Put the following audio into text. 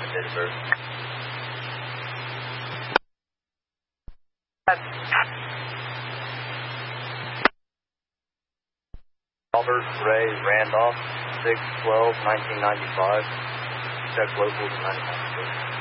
date of birth. Albert Ray Randolph, 6/12/1995. Check locals 996.